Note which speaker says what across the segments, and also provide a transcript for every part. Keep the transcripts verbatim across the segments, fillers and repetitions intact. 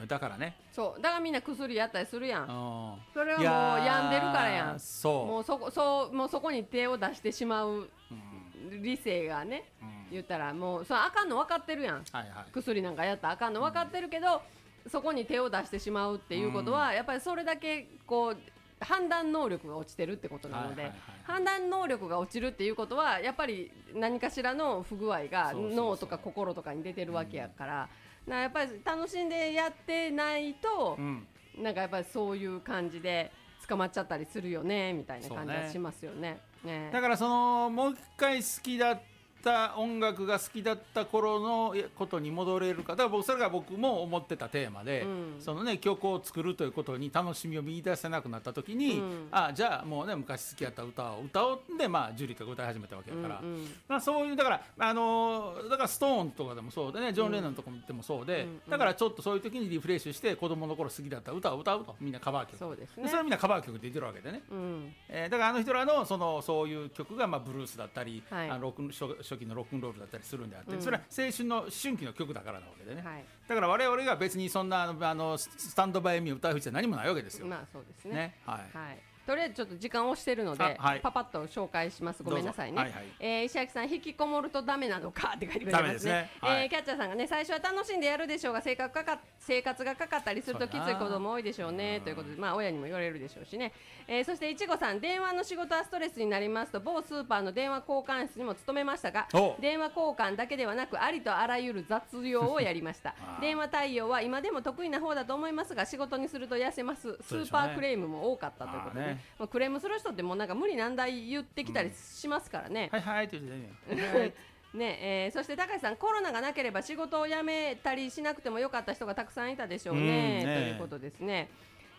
Speaker 1: だからね。
Speaker 2: そうだからみんな薬やったりするやん。
Speaker 1: うん
Speaker 2: それはもう病んでるからやん。
Speaker 1: そう
Speaker 2: もうそこそうもうそこに手を出してしまう理性がね、うん、言ったらもうそれあかんの分かってるやん、はいはい、薬なんかやったらあかんの分かってるけど、うん、そこに手を出してしまうっていうことは、うん、やっぱりそれだけこう判断能力が落ちてるってことなので、はいはいはいはい、判断能力が落ちるっていうことはやっぱり何かしらの不具合が脳とか心とかに出てるわけやから、うん、なやっぱり楽しんでやってないと、うん、なんかやっぱりそういう感じで捕まっちゃったりするよねみたいな感じはしますよね。ね、
Speaker 1: だからそのもう一回好きだった音楽が好きだった頃のことに戻れるか。だから僕それが僕も思ってたテーマで、うん、そのね曲を作るということに楽しみを見出せなくなった時に、うん、あじゃあもうね昔好きやった歌を歌おうで、まあ、ジュリとか歌い始めたわけだから、うんうん、まあ、そういうだからあのー、だからストーンとかでもそうでねジョン・レノンとかでもそうで、うん、だからちょっとそういう時にリフレッシュして子供の頃好きだった歌を歌うとみんなカバー曲。
Speaker 2: そうですね、
Speaker 1: でそれはみんなカバー曲で言ってるわけでね、うん、えー、だからあの人らのそのそういう曲がまあブルースだったり、はい、あのロック 初, 初期のロックンロールだったりするんであって、うん、それは青春の思春期の曲だからなわけでね、はい、だから我々が別にそんなあのスタンドバイミーを歌う必要は何もないわけですよ。
Speaker 2: まあそうですね、
Speaker 1: ね、はい、
Speaker 2: はい、とりあえずちょっと時間をしてるので、はい、パパッと紹介します。ごめんなさいね、はいはい、えー、石垣さん引きこもるとダメなのかって書いてくれてますね。ね、はい、えー、キャッチャーさんがね最初は楽しんでやるでしょうが生活かか生活がかかったりするときつい子供多いでしょうねということで、まあ親にも言われるでしょうしね、えー、そしていちごさん電話の仕事はストレスになりますと某スーパーの電話交換室にも勤めましたが電話交換だけではなくありとあらゆる雑用をやりました電話対応は今でも得意な方だと思いますが仕事にすると痩せますスーパークレームも多かったということで、ね、まあ、クレームする人ってもうなんか無理難題言ってきたりしますからね、
Speaker 1: うん、はいはいって言ってね、はい
Speaker 2: ね、えー、そして高橋さんコロナがなければ仕事を辞めたりしなくてもよかった人がたくさんいたでしょう ね, ねということですね。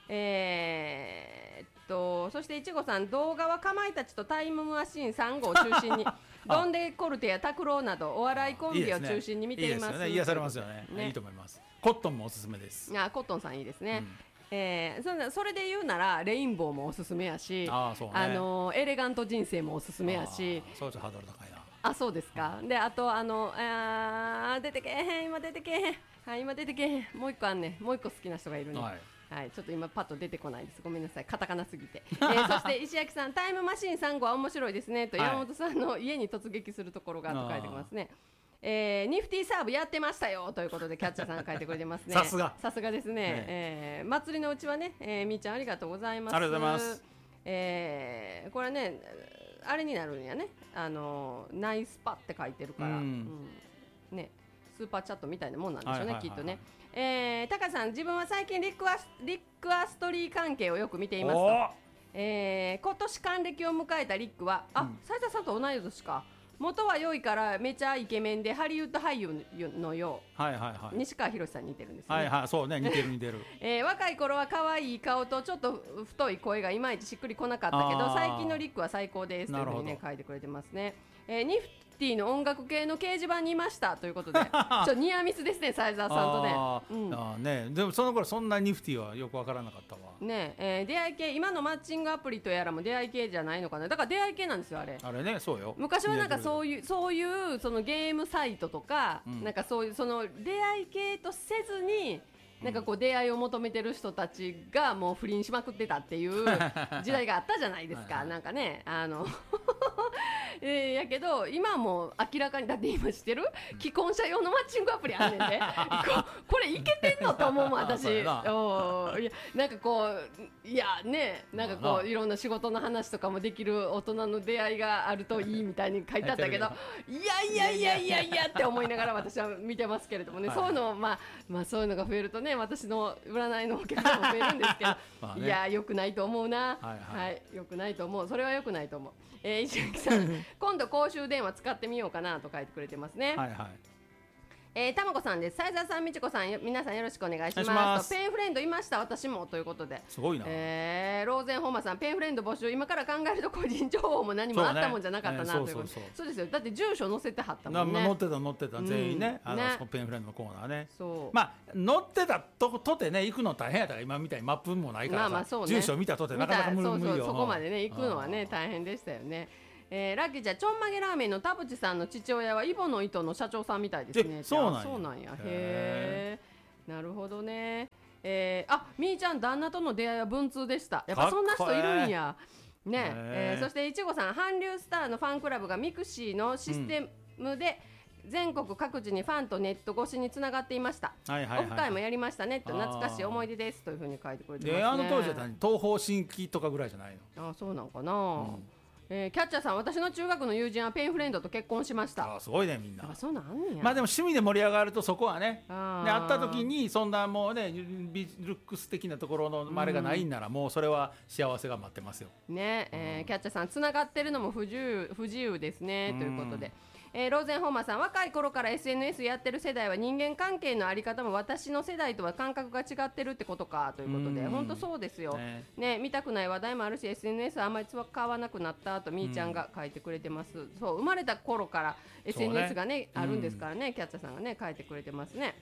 Speaker 2: えー、っとそしていちごさん動画はかまいたちとタイムマシーンさん号を中心にドンデコルテや拓郎などお笑いコンビを中心に見ています。いいですね、
Speaker 1: いいですよね、癒されますよ ね, ねいいと思います。コットンもおすすめです。
Speaker 2: あコットンさんいいですね、うん、えー、そ, それで言うならレインボーもおすすめやし あ, そう、ね、あのエレガント人生もおすすめやし
Speaker 1: そうハードル高いな
Speaker 2: あそうですか、うん、であとあのあ出てけへん今出てけへんはい今出てけへんもう一個あんねもう一個好きな人がいるね、はいはい、ちょっと今パッと出てこないですごめんなさいカタカナすぎて、えー、そして石焼さんタイムマシーンさん号は面白いですねと、はい、山本さんの家に突撃するところがと書いてますね。えー、ニフティサーブやってましたよということでキャッチャーさん書いてくれてますね
Speaker 1: さすが
Speaker 2: さすがですね、ねえー、祭りのうちはね、えー、みーちゃんありがとうございます。
Speaker 1: ありがとうございます、
Speaker 2: えー、これねあれになるんやねあのナイスパって書いてるから、うんうん、ねスーパーチャットみたいなもんなんでしょうね、はいはいはいはい、きっとね、えー、タカさん自分は最近リックアス、リックアストリー関係をよく見ていますと、えー、今年還暦を迎えたリックはあ、うん、斉田さんと同い年か元は良いからめちゃイケメンでハリウッド俳優のよう、はいはいはい、西川ひろしさんに似てるんですね、
Speaker 1: はいはい、そうね似てる似てる、
Speaker 2: えー、若い頃は可愛い顔とちょっと太い声がいまいちしっくりこなかったけど最近のリックは最高ですというふうに、ね、書いてくれてますね、えー、ニフティの音楽系の掲示板にいましたということでちょっとニアミスですね斉沢さんとね、
Speaker 1: あ、うん、あねでもその頃そんなニフティはよくわからなかったわ
Speaker 2: ねえー、出会い系今のマッチングアプリとやらも出会い系じゃないのかなだから出会い系なんですよあれ
Speaker 1: あれねそうよ
Speaker 2: 昔はなんかそういうそういうそのゲームサイトとか、うん、なんかそういうその出会い系とせずになんかこう出会いを求めてる人たちがもう不倫しまくってたっていう時代があったじゃないですかはい、はい、なんかねあのえー、やけど今はもう明らかにだって今知ってる既婚者用のマッチングアプリあんねんでこ, これいけてんのと思うもん私おいやなんかこういやねなんかこういろんな仕事の話とかもできる大人の出会いがあるといいみたいに書いてあったけどいやいやいやいやいやって思いながら私は見てますけれどもね、はい、そういうのまあまあそういうのが増えるとね私の占いのお客さんも増えるんですけどまあ、ね、いや良くないと思うな、はいはいはい、良くないと思うそれは良くないと思う、えー、石垣さん今度公衆電話使ってみようかなと書いてくれてますねはいはいえー、たまこさんです斉沢さんみちこさん皆さんよろしくお願いします。ますペンフレンドいました私もということです
Speaker 1: ごいな、
Speaker 2: えー、ローゼンホーマさんペンフレンド募集今から考えると個人情報も何もあったもんじゃなかったな、ねえー、ということで そう, そう, そう, そうですよだって住所載せてはったもんね
Speaker 1: 載ってた載ってた全員ね、うん、あのねペンフレンドのコーナーね
Speaker 2: そう
Speaker 1: まあ載ってた と, とてね行くの大変やったから今みたいにマップもないからさ、まあまあそうね、住所見たとてなかなか無理よそうそう
Speaker 2: そこまでね行くのはね大変でしたよねえー、ラッキーちゃんちょんまげラーメンの田淵さんの父親はイボの糸の社長さんみたいですね
Speaker 1: そうなんや
Speaker 2: そうなんやへえなるほどねえー、あみーちゃん旦那との出会いは文通でした。やっぱそんな人いるんやね。えー、そしていちごさん、韓流スターのファンクラブがミクシーのシステムで、うん、全国各地にファンとネット越しにつながっていました、はいはいはい、オフ会もやりましたねと懐かしい思い出ですというふうに書いてくれてますね。
Speaker 1: であの当時は東方神起とかぐらいじゃないの？
Speaker 2: あそうなんかな、うんえー、キャッチャーさん、私の中学の友人はペンフレンドと結婚しました。
Speaker 1: あすごいねみんな。
Speaker 2: あそうなんねや。
Speaker 1: まあでも趣味で盛り上がるとそこはね、あで会った時にそんなもうねビルックス的なところのあれがないんなら、もうそれは幸せが待ってますよ
Speaker 2: ね。えー、キャッチャーさん、つながってるのも不自由、不自由ですねということで、えー、ローゼンホーマーさん、若い頃から エスエヌエス やってる世代は人間関係のあり方も私の世代とは感覚が違ってるってことかということで、本当そうですよ、ねね、見たくない話題もあるし エスエヌエス はあんまり使わなくなったとみーちゃんが書いてくれてます。そう生まれた頃から エスエヌエス が ね, ねあるんですからね、キャッチャーさんがね書いてくれてますね。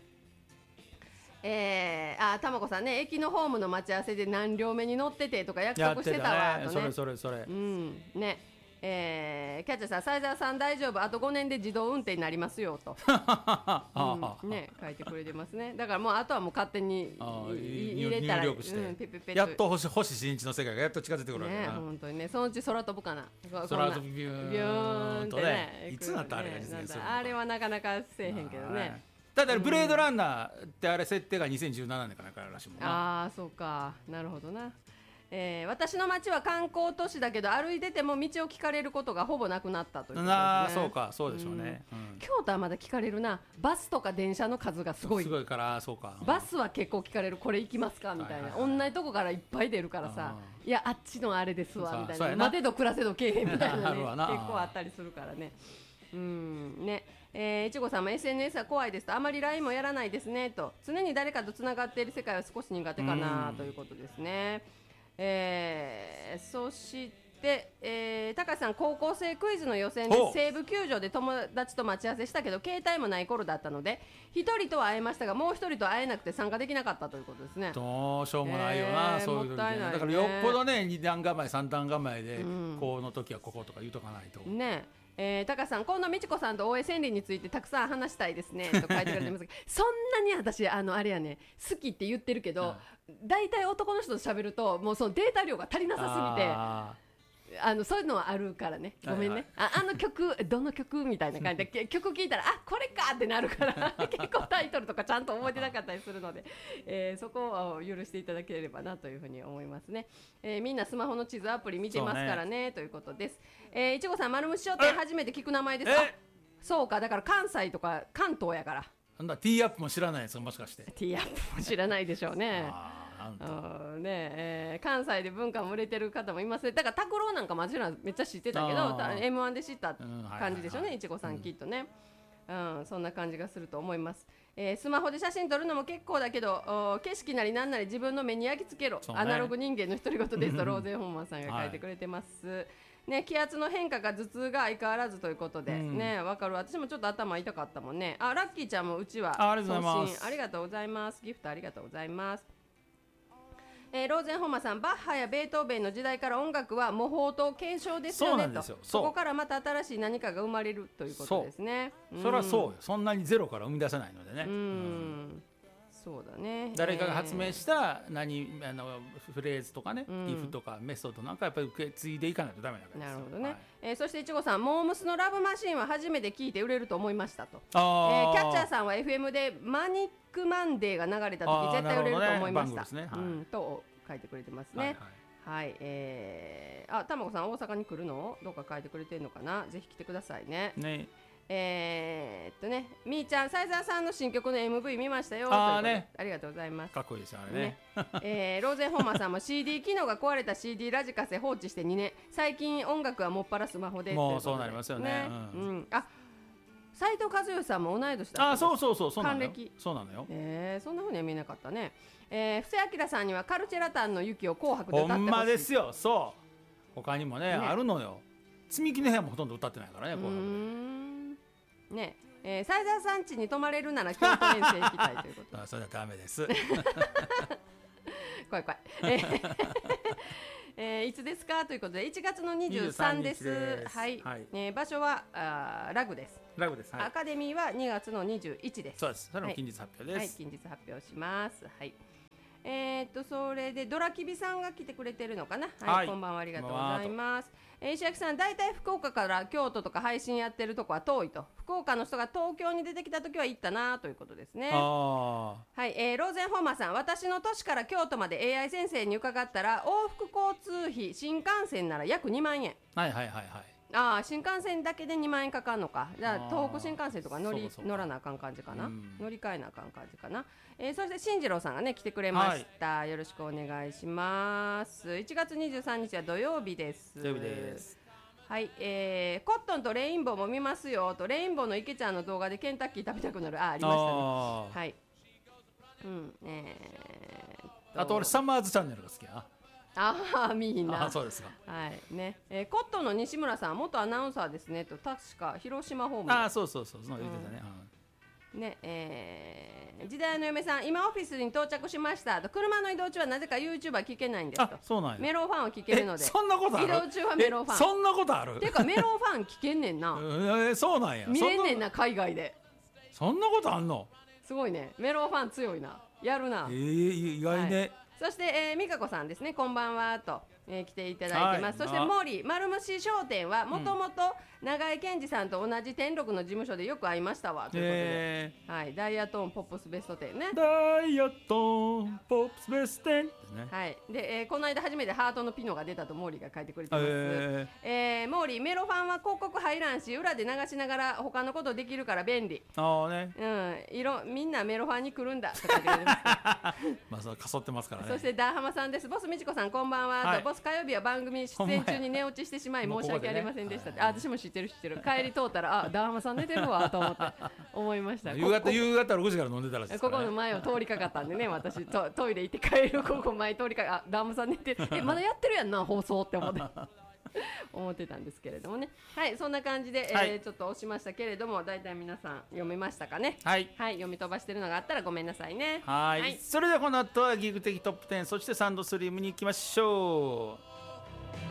Speaker 2: えー、あたまこさんね、駅のホームの待ち合わせで何両目に乗っててとか約束してたわとね。
Speaker 1: それそれそれ、
Speaker 2: うんねえー、キャッチャーさん、サイザーさん大丈夫、あとごねんで自動運転になりますよと、うんね、書いてくれてますね。だからもうあとはもう勝手に入れたら、
Speaker 1: 入力して、
Speaker 2: うん、ペペペ
Speaker 1: やっと星星新一の世界がやっと近づいてくるわけだな、
Speaker 2: ね、本当にね、そのうち空飛ぶかな、
Speaker 1: 空飛びビューンとね、いつなったあれが実現するのか、
Speaker 2: あれはなかなかせえへんけどね。
Speaker 1: ただブレードランナーってあれ設定がにせんじゅうななねんかなんからしいもんな。
Speaker 2: ああそうか、なるほどな。えー、私の町は観光都市だけど歩いてても道を聞かれることがほぼなくなったということですね。
Speaker 1: あそうかそうでしょうね、
Speaker 2: うんうん、京都はまだ聞かれるな。バスとか電車の数がすごい
Speaker 1: すごいからそうか、
Speaker 2: うん、バスは結構聞かれる。これ行きますかみたいな、はいはいはい、同じとこからいっぱい出るからさ、いやあっちのあれですわみたいな、待てど暮らせどけえへんみたいなね結構あったりするからね。うんねえー、いちごさんも エスエヌエス は怖いですと、あまり ライン もやらないですねと、常に誰かとつながっている世界は少し苦手かなということですね。えー、そして、えー、高橋さん、高校生クイズの予選で西武球場で友達と待ち合わせしたけど携帯もない頃だったのでひとりとは会えましたがもうひとりと会えなくて参加できなかったということですね。
Speaker 1: どうしようもないよな、えー、そういう時、ね、ね、だからよっぽどねに段構えさん段構えで、うん、この時はこことか言うとかないとね。
Speaker 2: えー、高橋さん、今度美智子さんと大江千里についてたくさん話したいですねと書いてくれてますそんなに私あのあれやね好きって言ってるけど、だいたい男の人と喋るともうそのデータ量が足りなさすぎてあのそういうのはあるからね、ごめんね、はいはい、あ, あの曲どの曲みたいな感じで曲聴いたらあこれかってなるから結構タイトルとかちゃんと覚えてなかったりするので、えー、そこを許していただければなというふうに思いますね。えー、みんなスマホの地図アプリ見てますから ね, ねということです。えー、いちごさん、丸虫商店初めて聞く名前ですか？そうか、だから関西とか関東やから。
Speaker 1: なんだ T アップも知らないですもしかして。
Speaker 2: T アップも知らないでしょうねあねえー、関西で文化も売れてる方もいますね。だから拓郎なんかもちろんめっちゃ知ってたけど エムワン で知った感じでしょうね、いちごさんきっとね、うんうん、そんな感じがすると思います。えー、スマホで写真撮るのも結構だけど景色なりなんなり自分の目に焼き付けろ、ね、アナログ人間の独り言ですとローゼンホーマンさんが書いてくれてます、はいね、気圧の変化が頭痛が相変わらずということで、うん、ね、わかる。私もちょっと頭痛かったもんね。あ、ラッキーちゃんもうちは
Speaker 1: ありがとうございます。
Speaker 2: ありがとうございます。ギフトありがとうございます。えー、ローゼンホーマさん、バッハやベートーベンの時代から音楽は模倣と継承ですよねと。 そ, そこからまた新しい何かが生まれるということですね。
Speaker 1: そ, そりゃそうよ、そんなにゼロから生み出せないのでね。
Speaker 2: うん、うんそうだね、
Speaker 1: 誰かが発明した何あのフレーズとかね、うん、リフとかメソッドなんかやっぱり受け継いでいかないとダメなわけですよ。
Speaker 2: なるほどね、はい。えー、そしていちごさん、モームスのラブマシーンは初めて聞いて売れると思いましたと。
Speaker 1: あ、
Speaker 2: えー、キャッチャーさんは エフエム でマニックマンデーが流れた時絶対売れると思いました、
Speaker 1: ね、はい、
Speaker 2: うん、と書いてくれてますね。はい、はいはい、えー、あ、たまこさん大阪に来るのどうか書いてくれてるのかな。ぜひ来てくださいね。
Speaker 1: ね
Speaker 2: えー、っとね、みーちゃん、サイザーさんの新曲の エムブイ 見ましたよ。
Speaker 1: あー、ね、
Speaker 2: ありがとうございます。
Speaker 1: かっこいいですよあれね。
Speaker 2: ねえー、ローゼンホーマーさんも シーディー 機能が壊れた シーディー ラジカセ放置してにねん。最近音楽はもっぱらスマホで。
Speaker 1: もうそうなりますよね。ね、
Speaker 2: うんうん、あ、斉藤和義さんも同い年だった。
Speaker 1: あ、そうそうそう、そうなのよ。
Speaker 2: 還暦。
Speaker 1: そうなのよ。
Speaker 2: えー、そんな風には見えなかったね。えー、布施明さんにはカルチェラタンの雪を紅白で歌ってほしい。
Speaker 1: ほんまですよ。そう。他にも ね, ねあるのよ。積み木の部屋もほとんど歌ってないからね。紅白で。
Speaker 2: ねえー、サイザーさん家に泊まれるなら京都遠征行きたいということ
Speaker 1: あ、それはダメです
Speaker 2: 怖い怖い、えーえー、いつですかということでいちがつのにじゅうさんです。です、はい、はい、えー、場所はあラグです。
Speaker 1: ラグです、はい、
Speaker 2: アカデミーはにがつのにじゅういちです。
Speaker 1: そうです。それも近日発表です。
Speaker 2: はい、はい、近日発表します。はい、 えー、っとそれでドラキビさんが来てくれてるのかな。はい、
Speaker 1: はい、
Speaker 2: こんばんは、ありがとうございます。えー、石垣さん、大体福岡から京都とか配信やってるとこは遠いと、福岡の人が東京に出てきた時は行ったなということですね。
Speaker 1: あ、
Speaker 2: はい、えー、ローゼンホーマーさん、私の都市から京都まで エーアイ 先生に伺ったら往復交通費新幹線なら約にまんえん。
Speaker 1: はいはいはいはい。
Speaker 2: ああ、新幹線だけでにまんえんかかるのか。じゃあ東北新幹線とか乗り
Speaker 1: そうそう
Speaker 2: 乗らなあかん感じかな、
Speaker 1: うん、
Speaker 2: 乗り換えなあかん感じかな。えー、そして進次郎さんがね来てくれました、はい、よろしくお願いします。いちがつにじゅうさんにちは土曜日です。
Speaker 1: 土曜日です。
Speaker 2: はい、えー、コットンとレインボーも見ますよと、レインボーの池ちゃんの動画でケンタッキー食べたくなる、あ、ありましたね。はい、うん、えー、
Speaker 1: あと俺サマーズチャンネルが好きやな。
Speaker 2: ああ、みんな。
Speaker 1: あ、そうですか。
Speaker 2: はいね、えー、コットンの西村さん元アナウンサーですねと、確か広島ホーム。
Speaker 1: あ、そうそうそう、その言ってたね。
Speaker 2: うん、ね、えー、時代の嫁さん、今オフィスに到着しましたと、車の移動中はなぜか YouTuber 聞けないんですと。
Speaker 1: あ、そうなんや。
Speaker 2: メロンファンを聞けるので。
Speaker 1: そんなことある？
Speaker 2: 移動中はメロンファン。
Speaker 1: そんなことある？
Speaker 2: てかメロンファン聞けんねんな。
Speaker 1: えー、そうなんや。
Speaker 2: 見れんねんな、海外で。
Speaker 1: そんなことあんの？
Speaker 2: すごいね、メロンファン強いな、やるな。
Speaker 1: えー、意外ね。はい、
Speaker 2: そして、えー、美香子さんですね、こんばんはと、えー、来ていただいてます。はい、そしてモーリー丸虫商店はもともと永井健二さんと同じ天禄の事務所でよく会いましたわということで、えー、はい、ダイヤトーンポップスベストテンね。
Speaker 1: ダイヤトーンポップスベストテン、ね、
Speaker 2: はいで、えー、この間初めてハートのピノが出たとモーリーが書いてくれてます。えーえー、モーリー、メロファンは広告入らんし裏で流しながら他のことできるから便利。
Speaker 1: ああね、
Speaker 2: うん、いろみんなメロファンに来るんだとか言ってます
Speaker 1: まあそれかそってますからね。
Speaker 2: そしてダーハマさんです。ボスみちこさんこんばんは、はい、ボス火曜日は番組出演中に寝落ちしてしまい申し訳ありませんでしたって、ね、あ、私も知ってる知ってる、帰り通ったらあ、ダーハマさん寝てるわと思って思いました。
Speaker 1: 夕方夕方ろくじから飲んでたらしいですから、ね、
Speaker 2: ここの前を通りかかったんでね、私ト、トイレ行って帰るここ前通りかかあ、ダーハマさん寝てる、えまだやってるやんな放送って思って思ってたんですけれどもね。はい、そんな感じで、はい、えー、ちょっと押しましたけれども、だいたい皆さん読めましたかね。はい、はい、読み飛ばしてるのがあったらごめんなさいね。
Speaker 1: はい、はい、それではこの後はギグ的トップテン、そしてサンドストリームに行きましょう。